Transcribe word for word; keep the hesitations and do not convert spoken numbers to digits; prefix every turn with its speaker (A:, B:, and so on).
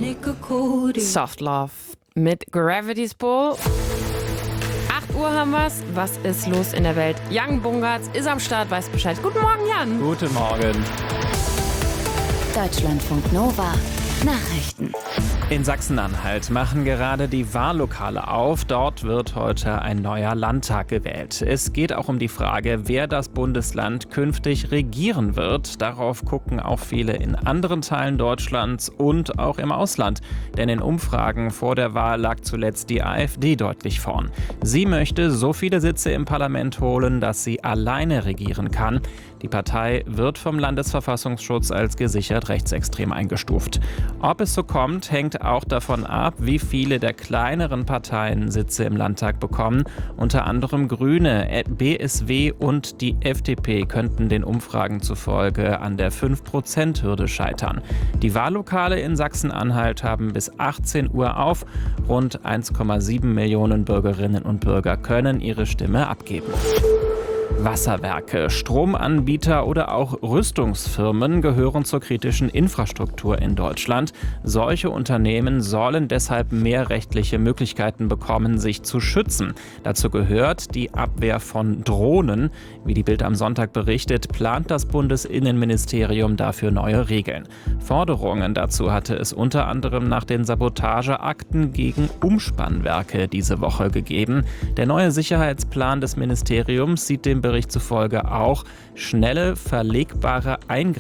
A: Soft Love mit Gravity's Pull. acht Uhr haben wir's. Was ist los in der Welt? Jan Bungartz ist am Start, weiß Bescheid. Guten Morgen, Jan.
B: Guten Morgen.
C: Deutschlandfunk Nova. Nachrichten.
B: In Sachsen-Anhalt machen gerade die Wahllokale auf. Dort wird heute ein neuer Landtag gewählt. Es geht auch um die Frage, wer das Bundesland künftig regieren wird. Darauf gucken auch viele in anderen Teilen Deutschlands und auch im Ausland. Denn in Umfragen vor der Wahl lag zuletzt die AfD deutlich vorn. Sie möchte so viele Sitze im Parlament holen, dass sie alleine regieren kann. Die Partei wird vom Landesverfassungsschutz als gesichert rechtsextrem eingestuft. Ob es so kommt, hängt auch davon ab, wie viele der kleineren Parteien Sitze im Landtag bekommen. Unter anderem Grüne, B S W und die F D P könnten den Umfragen zufolge an der fünf Prozent Hürde scheitern. Die Wahllokale in Sachsen-Anhalt haben bis achtzehn Uhr auf. Rund eins Komma sieben Millionen Bürgerinnen und Bürger können ihre Stimme abgeben. Wasserwerke, Stromanbieter oder auch Rüstungsfirmen gehören zur kritischen Infrastruktur in Deutschland. Solche Unternehmen sollen deshalb mehr rechtliche Möglichkeiten bekommen, sich zu schützen. Dazu gehört die Abwehr von Drohnen. Wie die Bild am Sonntag berichtet, plant das Bundesinnenministerium dafür neue Regeln. Forderungen dazu hatte es unter anderem nach den Sabotageakten gegen Umspannwerke diese Woche gegeben. Der neue Sicherheitsplan des Ministeriums sieht dem Bericht zufolge auch schnelle, verlegbare Eingriffsmöglichkeiten